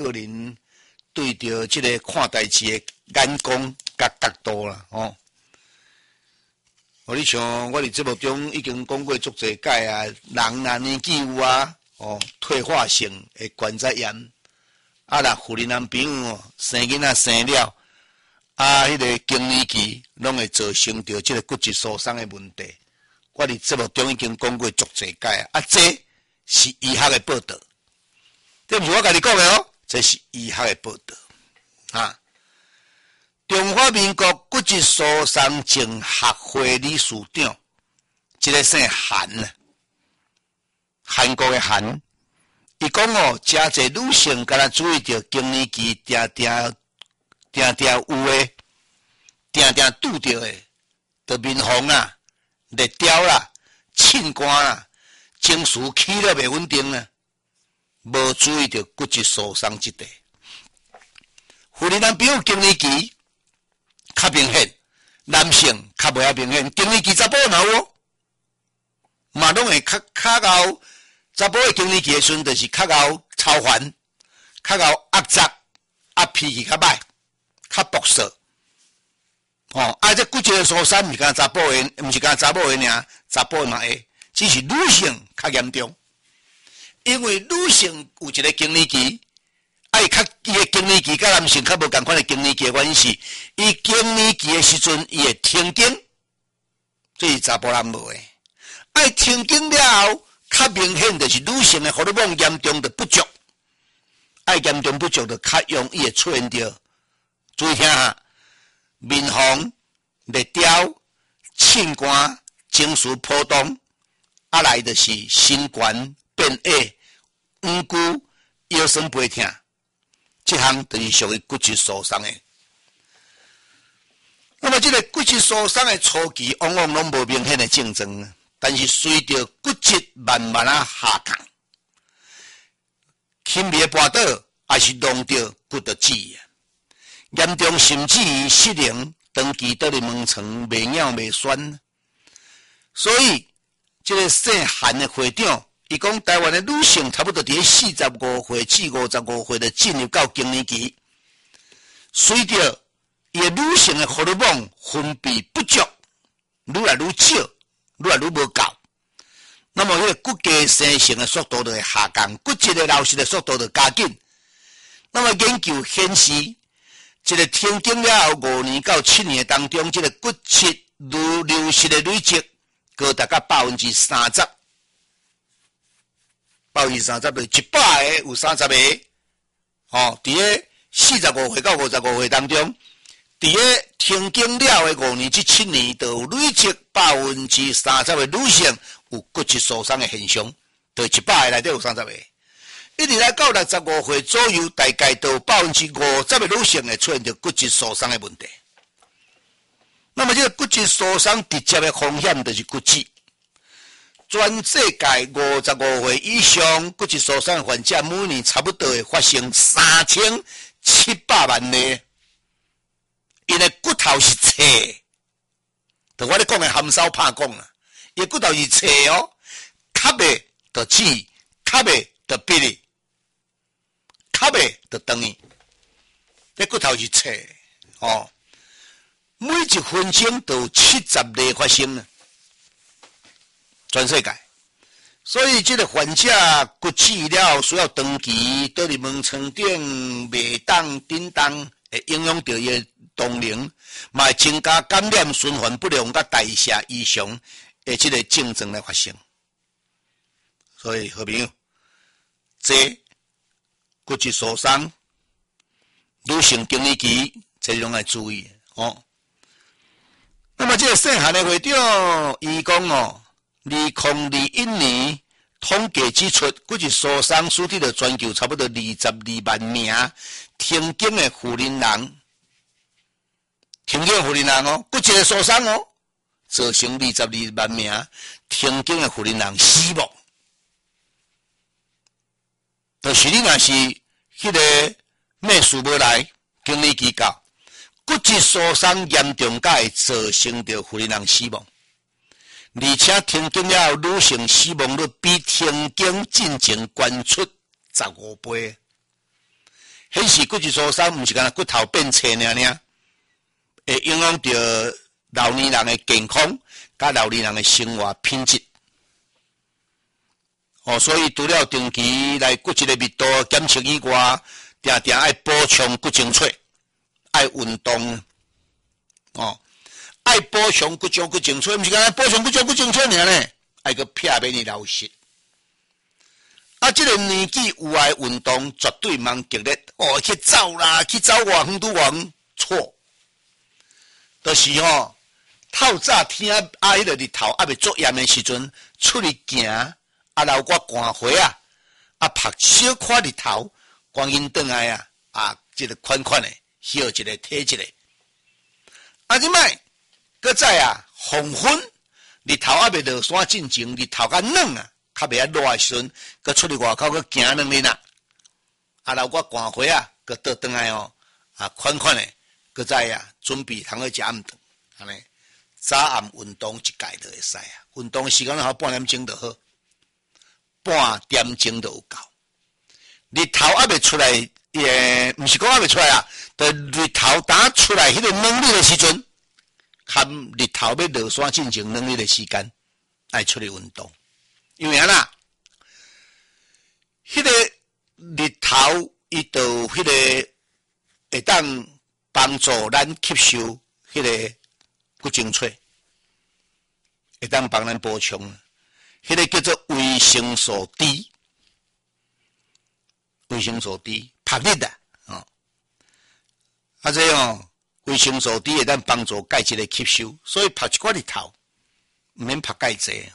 个人对着这个看代志的眼光甲角度啦，哦。你像我伫节目中已经讲过足侪解啊，人若年纪有啊，哦，退化性的关节炎，啊，若妇人男朋友生囡仔生了，啊，迄个更年期拢会造成着这个骨质疏松的问题。我伫节目中已经讲过足侪解啊，这是医学的报道，这毋是我家己讲的哦，这是医学的报道啊。中华民国骨质疏松症学会理事长，这个姓韩啊，韩国的韩，伊讲哦，真侪女性敢若注意到更年期定有诶，定拄着诶，就面红啦、热掉啦、凊汗啦、情绪起了袂稳定啦，无注意到骨质疏松这块。妇人男朋友更年期较明显，男性较无遐明显。更年期查甫嘛有哦，嘛拢会较后，查甫的更年期的时阵，就是较后超烦，较后压杂，啊脾气较歹，较暴躁。哦，啊这骨质的疏松，毋是干查甫的，毋是干查某的尔，查甫的嘛会，只是女性较严重，因为女性有一个更年期。伊的更年期甲男性较无共款的更年期的原因是，伊更年期的时阵，伊会停经，这是查甫人无的。停经了后，较明显就是女性的荷尔蒙严重的不足，严重不足就较容易会出现着。注意听下，面红、热掉、凊汗、情绪波动，来就是心肝变矮、黄骨、腰酸背痛。这项就是属于骨质疏松的。那么，这个骨质疏松的初期，往往拢无明显的症状，但是随着骨质慢慢下降，轻微跌倒，还是弄到骨头子，严重甚至于失灵，长期倒入门床，袂咬袂酸。所以，这个姓韩的会长。伊讲台湾的女性差不多伫45岁至55岁就进入到更年期，随着伊女性的荷尔蒙分泌不足，愈来愈少，愈来愈无够，那么迄个骨骼生成的速度就会下降，骨质的流失的速度就加紧。那么研究显示，这个停经了后5年到7年当中，这个骨质流失的累积高达到30%。30%就100个有30个，哦，伫个45岁到55岁当中，伫个停经了的5年至7年，就有累积30%的女性有骨质疏松的现象，就100个内底有30个。一直来到65岁左右，大概都有50%的女性会出现着骨质疏松的问题。那么这个骨质疏松直接的风险就是骨质。全世界55岁以上骨质疏松患者，每年差不多会发生3700万例。因的骨头是脆，就我咧讲的含烧拍讲啦，伊骨头是脆哦，卡袂就刺，卡袂就逼你，卡袂就断伊。这骨头是脆哦，每一分钟都有70例发生啊。全世界，所以这个患者骨刺了需要长期倒伫门床顶，袂当叮当，会影响到伊的动能，嘛会增加感染循环不良甲代谢异常的这个症状来发生。所以好朋友，这骨质疏松、女性更年期，这拢要注意哦。那么这个姓韩的会长，伊讲哦。2021年统计指出，骨质疏松使得了全球差不多22万名停经的妇人人，哦，骨质的疏松哦，造成22万名停经的妇人人死亡。就是你若是迄个命数无来，更年期到，骨质疏松严重，才会造成着妇人人死亡。而且停经了后，女性死亡率比停经进前悬出15倍。 显示骨质疏松毋是干那骨头变脆尔，会影响到老年人的健康，甲老年人的生活品质。所以除了定期来骨质的密度检测以外，定定爱补充骨精粹，爱运动。爱补充骨精粹，毋是干那补充骨精粹尔呢，爱个撇免你流失。这个年纪有爱运动，绝对茫激烈。去走啦，去走外远拄远，错。就是透早天迄个日头还未作炎的时阵，出去行，留我汗花晒小看日头，光阴转来这个款款的，休一个体一个。即摆，搁再黄昏，日头还未落山进前，日头较冷较袂热的时阵，搁出去外口搁行2日留我汗花搁倒转来款款的，搁再准备通去食暗顿，安尼早暗运动一届就会使运动时间好半点钟就好，半点钟就有够。日头还未出来，毋是讲还未出来就日头打出来迄个2日的时阵，含日头要落山进前2日的时间，爱出去运动。因为迄个日头伊就迄个会当帮助咱吸收迄个骨精粹，会当帮咱补充，迄个叫做维生素 D， 维生素 D 拍日这维生素 D 会当帮助钙质的吸收，所以拍一寡日头，毋免拍钙质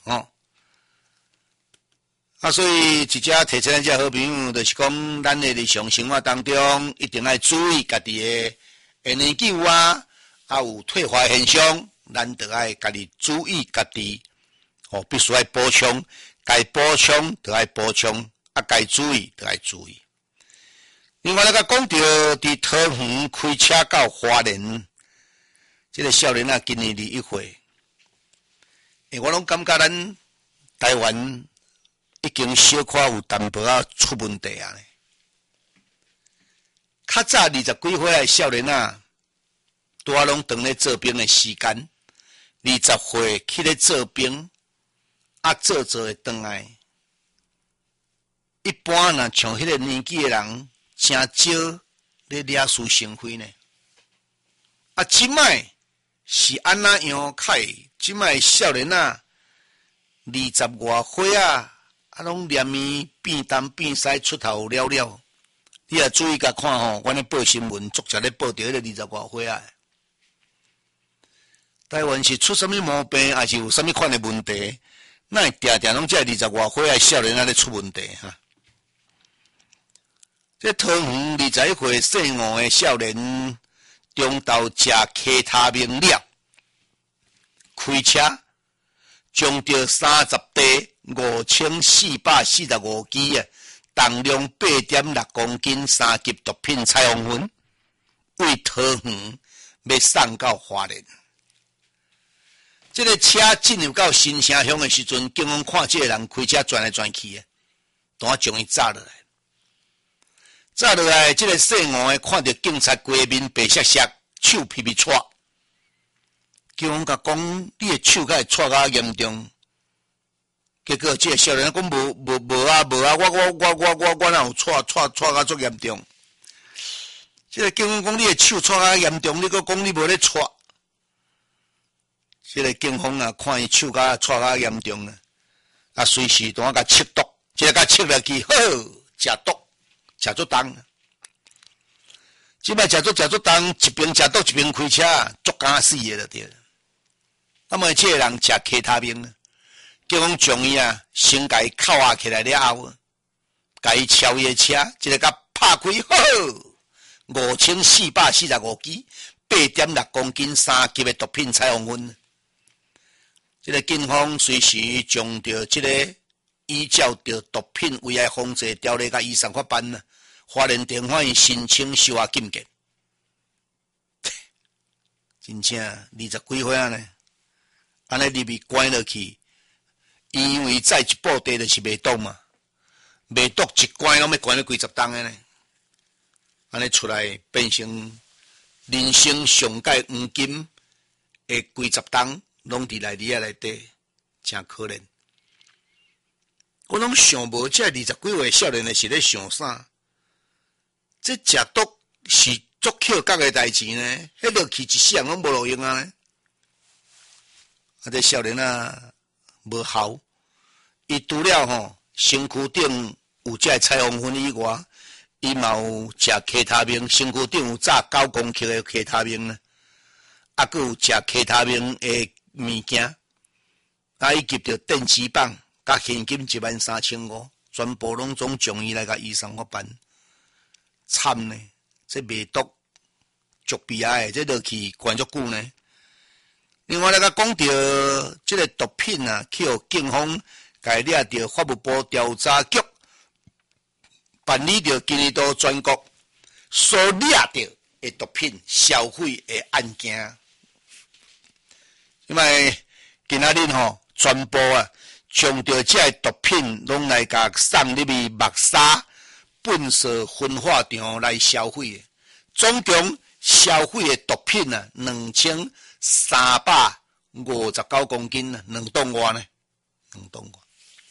所以一只提醒咱这好朋友，就是讲咱的日常生活当中，一定要注意家己的年纪有退化现象，咱就要家己注意家己必须要补充，该补充就要补充，该注意就要注意。另外，讲到伫桃园开车到花莲，这个少年今年21岁，我拢感觉咱台湾已经小可有淡薄出问题呢。较早20几岁的少年拄拢当咧做兵的时间，20岁去咧做兵，做会转来。一般像迄个年纪的人，真少咧惹是生非呢。即摆是安怎样开？即摆少年20外岁拢连面变东变西出头了了。你也注意甲看阮咧报新闻，逐渐咧报着迄个20外岁台湾是出什么毛病，还是有什么款的问题？那会定定拢这20外岁的少年咧出问题这桃园21岁姓吴的少年，中昼食K他命了，开车将着30袋5445支重量8.6公斤3级毒品彩虹粉，为桃园要送到花莲。这个车进入到新城乡的时阵，警方看这个人开车转来转去当将伊炸落来。炸落来，这个姓吴的看到警察规面白色色，手皮皮扯。警方甲讲，你的手敢会扯甲严重？结果这个少年讲无啊，我哪有扯甲足严重？这个警方讲，你的手扯甲严重，你搁讲你无咧扯。这个警方看伊手甲扯甲严重随时当甲切毒，这个甲切落去，好食毒。食足重，即摆食足重，一边食毒一边开车，足敢死的就对了。那么这个人食K他命，叫讲将伊先甲伊扣下起来了后，甲伊超伊的车，一个甲拍开，好5445支，8.6公斤3级的毒品彩虹粉。这个警方随时将着这个。依照着毒品危害防治条例甲依上法办花莲地法院申请收押禁见。真正20几岁呢，安尼入去关落去，因为再一步地就是卖毒嘛，卖毒一关拢要关了几十档的呢。 安尼出来变成人生上界黄金的规十档，拢伫内底底，真可怜。我拢想无，这20几岁少年的是咧想啥？这食毒是足扣角的代志呢？迄落去一世人拢无路用啊！这少年啊，无效。伊除了身躯顶有这彩虹粉以外，伊嘛有食K他命，身躯顶有炸9公克的K他命呢，啊，佮有食K他命的物件，啊，伊集着电子棒甲现金13500，全部拢总将伊来甲医生发办，惨呢！这卖毒足悲哀的，这落去关足久呢。另外来甲讲到这个毒品啊，去互警方甲掠到法务部调查局办理着今年度全国所掠到的毒品消费的案件。因为今仔日全部将着这毒品拢来甲送入去目沙本色分化场来消费，总共消费的毒品2359公斤2吨外呢，2吨外。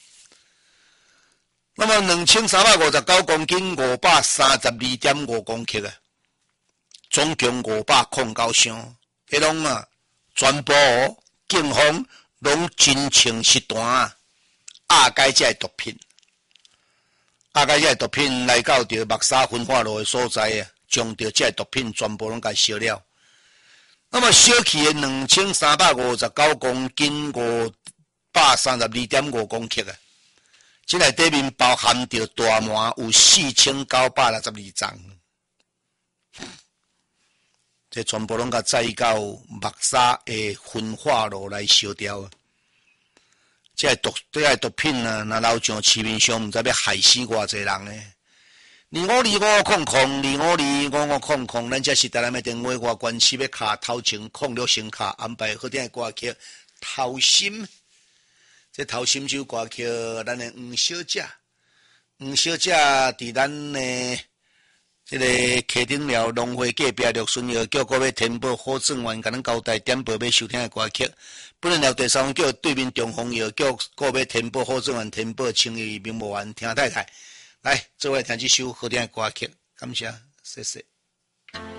那么2359公斤532.5公克啊，总共509箱，迄拢全部警方拢真情实弹压解这毒品。压解这毒品来到着目沙分化路的所在啊，将着这毒品全部拢甲烧了。那么烧去的2359公斤532.5公克啊，这内底面包含着大麻有4962张，这全部拢甲载到目沙的分化路来烧掉啊。这毒品啊，若老像市面上毋知要害死偌济人呢？252500，252555，咱这是台南的电话，我关系要卡头前06声卡安排好听的歌曲，头心。这头心首歌曲，咱的黄小姐，黄小姐伫咱的这个客顶寮农会隔壁绿顺药叫各位填报好正员，甲咱交代点报要收听的歌曲。本人寮第三叫对面中风药叫各位填报好正员填报清义名无完听太太，来做位听这首好听的歌曲，感谢，谢谢。